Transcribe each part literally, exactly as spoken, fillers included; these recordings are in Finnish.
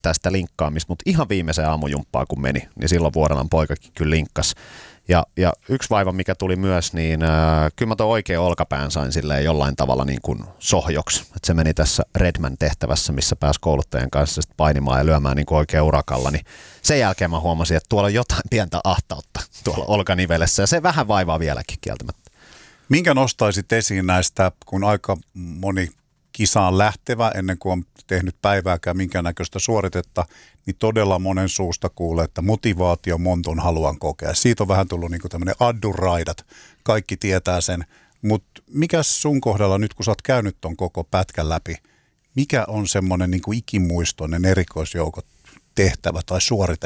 sitä linkkaamista, mutta ihan viimeiseen aamujumppaan kun meni, niin silloin Vuorelan poikakin kyllä linkkasi. Ja, ja yksi vaiva, mikä tuli myös, niin äh, kyllä mä tuon oikein olkapään sain silleen jollain tavalla niin kuin sohjoksi. Et se meni tässä Redman-tehtävässä, missä pääsi kouluttajien kanssa sit painimaan ja lyömään niin kuin oikein urakalla. Niin sen jälkeen mä huomasin, että tuolla on jotain pientä ahtautta tuolla olkanivelessä ja se vähän vaivaa vieläkin kieltämättä. Minkä nostaisit esiin näistä, kun aika moni kisaan lähtevä ennen kuin on tehnyt päivääkään minkäännäköistä suoritetta, niin todella monen suusta kuulee, että motivaatio montun haluan kokea. Siitä on vähän tullut niin kuin tämmöinen adduraidat. Kaikki tietää sen. Mutta mikä sun kohdalla nyt, kun sä oot käynyt ton koko pätkän läpi, mikä on semmoinen niin kuin ikimuistoinen erikoisjoukot tehtävä tai suorite?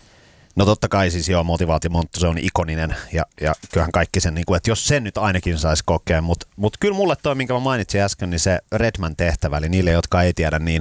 No totta kai siis joo, motivaatimonttu, se on ikoninen ja, ja kyllähän kaikki sen, niin kuin, että jos sen nyt ainakin saisi kokea, mutta mut kyllä mulle toi, minkä mä mainitsin äsken, niin se Redman-tehtävä, eli niille, jotka ei tiedä, niin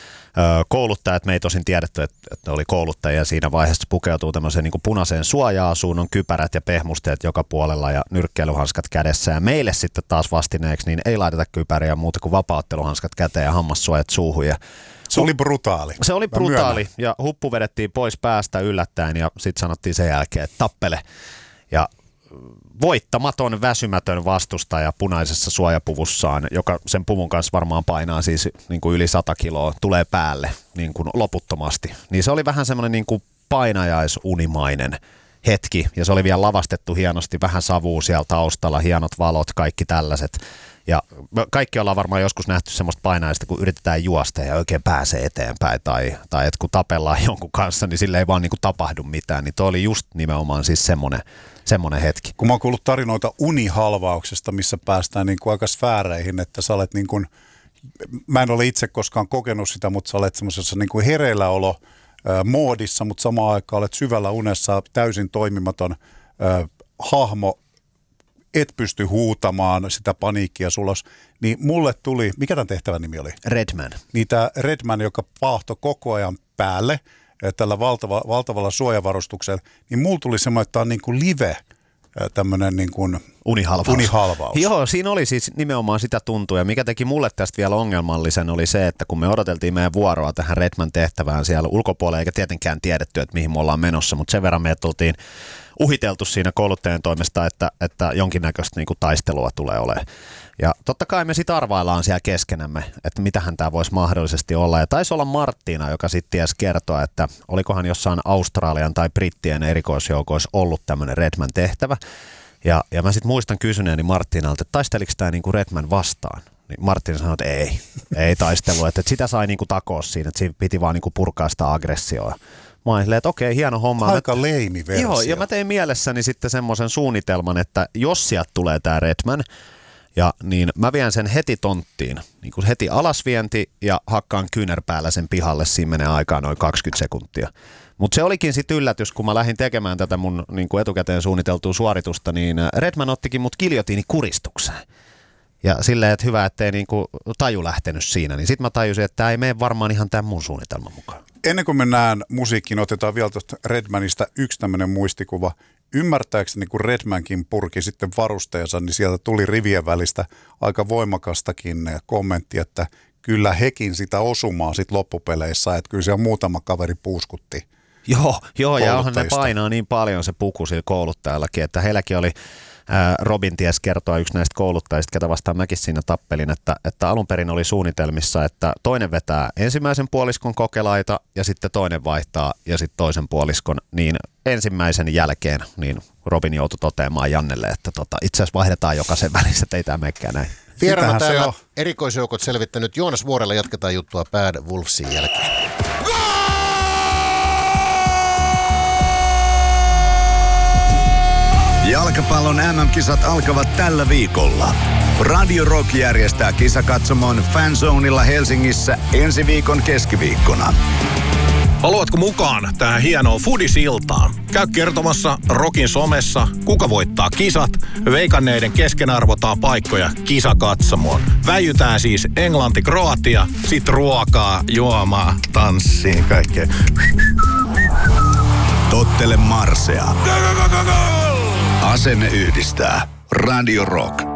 ö, kouluttajat, me ei tosin tiedetty, että, että oli kouluttajia siinä vaiheessa, pukeutuu tämmöiseen niin kuin punaiseen suoja-asuun, on kypärät ja pehmusteet joka puolella ja nyrkkeilyhanskat kädessä ja meille sitten taas vastineeksi, niin ei laiteta kypäriä muuta kuin vapautteluhanskat käteen ja hammassuojat suuhun ja se oli brutaali. Se oli brutaali ja huppu vedettiin pois päästä yllättäen ja sitten sanottiin sen jälkeen, että tappele. Ja voittamaton, väsymätön vastustaja punaisessa suojapuvussaan, joka sen puvun kanssa varmaan painaa siis niin kuin yli sata kiloa, tulee päälle niin kuin loputtomasti. Niin se oli vähän semmoinen niin kuin painajaisunimainen hetki ja se oli vielä lavastettu hienosti, vähän savua siellä taustalla, hienot valot, kaikki tällaiset. Ja kaikki ollaan varmaan joskus nähty semmoista painajaista, kun yritetään juosta ja oikein pääsee eteenpäin tai, tai että kun tapellaan jonkun kanssa, niin sille ei vaan niin kuin tapahdu mitään. Niin toi oli just nimenomaan siis semmoinen, semmoinen hetki. Kun mä oon kuullut tarinoita unihalvauksesta, missä päästään niin kuin aika sfääreihin, että sä olet niin kuin, mä en ole itse koskaan kokenut sitä, mutta sä olet semmoisessa niin kuin hereilläolo moodissa, mutta samaan aikaan olet syvällä unessa täysin toimimaton äh, hahmo, et pysty huutamaan sitä paniikkia sulos, niin mulle tuli, mikä tämän tehtävän nimi oli? Redman. Niin tämä Redman, joka paahto koko ajan päälle tällä valtava, valtavalla suojavarustuksella, niin mulla tuli semmoinen, että tämä on niin kuin live, tämmöinen niin kuin unihalvaus. unihalvaus. Joo, siinä oli siis nimenomaan sitä tuntua, ja mikä teki mulle tästä vielä ongelmallisen oli se, että kun me odoteltiin meidän vuoroa tähän Redman tehtävään siellä ulkopuolella, eikä tietenkään tiedetty, että mihin me ollaan menossa, mutta sen verran me tultiin uhiteltu siinä kouluttajan toimesta, että, että jonkinnäköistä niin kuin taistelua tulee olemaan. Ja totta kai me sitten arvaillaan siellä keskenämme, että mitähän tämä voisi mahdollisesti olla. Ja taisi olla Marttiina, joka sitten ties kertoa, että olikohan jossain Australian tai Brittien erikoisjoukoissa ollut tämmöinen Redman tehtävä. Ja, ja mä sitten muistan kysyneeni Marttiinalta, että taisteliko tämä niinku Redman vastaan? Niin Marttiina sanoi, että ei, ei taistelu, että, että sitä sai niinku takoa siinä, että siinä piti vaan niinku purkaa sitä aggressioa. Mä olin silleen, että okei, hieno homma. Aika leimi versio. Joo, ja mä tein mielessäni sitten semmoisen suunnitelman, että jos sieltä tulee tämä Redman, ja niin mä vien sen heti tonttiin, niin kuin heti alasvienti ja hakkaan kyynärpäällä sen pihalle, siinä menee aikaa noin kaksikymmentä sekuntia. Mutta se olikin sitten yllätys, kun mä lähdin tekemään tätä mun niin kuin etukäteen suunniteltua suoritusta, niin Redman ottikin mut giljotiini kuristukseen. Ja silleen, että hyvä, ettei niin kuin taju lähtenyt siinä, niin sitten mä tajusin, että tämä ei mene varmaan ihan tämän mun suunnitelman mukaan. Ennen kuin mennään musiikkiin, otetaan vielä tuosta Redmanista yksi tämmöinen muistikuva. Ymmärtääkseni, kun Redmankin purki sitten varusteensa, niin sieltä tuli rivien välistä aika voimakastakin kommentti, että kyllä hekin sitä osumaa sitten loppupeleissä, että kyllä siellä muutama kaveri puuskutti. Joo, joo ja onhan ne painaa niin paljon se puku sillä kouluttajallakin, että heilläkin oli Robin ties kertoa yksi näistä kouluttajista, ketä vastaan mäkin siinä tappelin, että, että alun perin oli suunnitelmissa, että toinen vetää ensimmäisen puoliskon kokelaita ja sitten toinen vaihtaa ja sitten toisen puoliskon, niin ensimmäisen jälkeen niin Robin joutui toteamaan Jannelle, että tota, itse asiassa vaihdetaan jokaisen välissä, että ei tämä menekään näin. Vieraana täällä erikoisjoukot selvittänyt Joonas Vuorella, jatketaan juttua Bad Wolfsin jälkeen. Jalkapallon äm äm-kisat alkavat tällä viikolla. Radio Rock järjestää kisakatsomon Fanzoneilla Helsingissä ensi viikon keskiviikkona. Haluatko mukaan tähän hienoon Foodies-iltaan? Käy kertomassa Rockin somessa, kuka voittaa kisat. Veikanneiden kesken arvotaan paikkoja kisakatsomoon. Väijytään siis Englanti-Kroatia, sit ruokaa, juomaa, tanssiin, kaikkea. Tottele Marsea. Asenne yhdistää. Radio Rock.